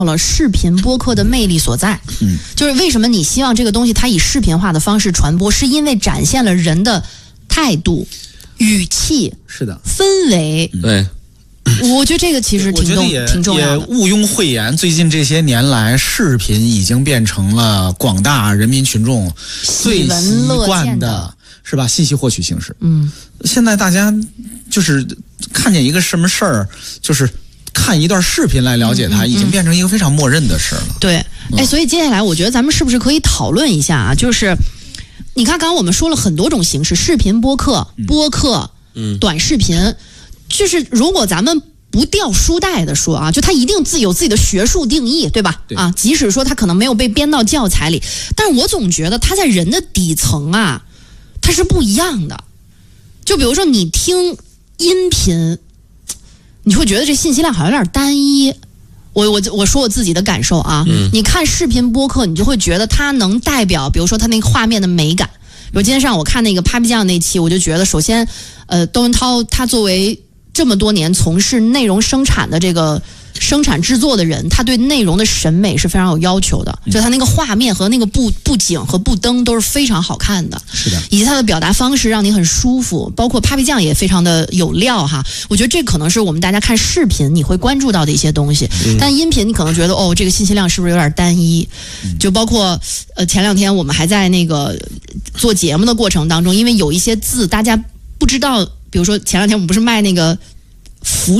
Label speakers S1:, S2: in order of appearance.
S1: 了视频播客的魅力所在。就是为什么你希望这个东西它以视频化的方式传播，是因为展现了人的态度、语气、
S2: 是的
S1: 氛围。
S3: 对。
S1: 我觉得这个其实挺重要的。
S2: 也毋庸讳言，最近这些年来，视频已经变成了广大人民群众最习惯的，是吧？信息获取形式。现在大家就是看见一个什么事儿，就是看一段视频来了解它，已经变成一个非常默认的事了。
S1: 对，所以接下来我觉得咱们是不是可以讨论一下啊？就是你看，刚刚我们说了很多种形式，视频播客、短视频。就是如果咱们不掉书袋的说啊，就它一定有自己的学术定义，对吧？
S2: 对
S1: 啊，即使说它可能没有被编到教材里，但是我总觉得它在人的底层啊，它是不一样的。就比如说你听音频，你会觉得这信息量好像有点单一。我说我自己的感受啊，你看视频播客，你就会觉得它能代表，比如说它那个画面的美感。比如今天上午我看那个 Papi 酱那期，我就觉得首先，窦文涛他作为这么多年从事内容生产的这个生产制作的人，他对内容的审美是非常有要求的，就他那个画面和那个布景和布灯都是非常好看的，
S2: 是的，
S1: 以及他的表达方式让你很舒服，包括 Papi 酱也非常的有料哈。我觉得这可能是我们大家看视频你会关注到的一些东西，但音频你可能觉得这个信息量是不是有点单一？就包括前两天我们还在那个做节目的过程当中，因为有一些字大家不知道。比如说前两天我们不是卖那个服